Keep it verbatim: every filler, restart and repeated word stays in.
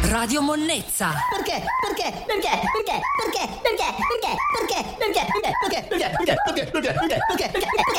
Radio Monnezza. Perché? Perché? Perché? Perché? Perché? Perché? Perché? Perché? Perché? Perché? Perché? Perché? Perché? Perché? Perché? Perché? Perché?